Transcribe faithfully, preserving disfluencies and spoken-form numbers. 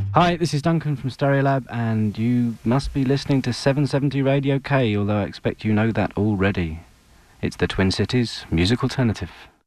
Hi, this is Duncan from Stereolab, and you must be listening to seven seventy Radio K, although I expect you know that already. It's the Twin Cities Music Alternative.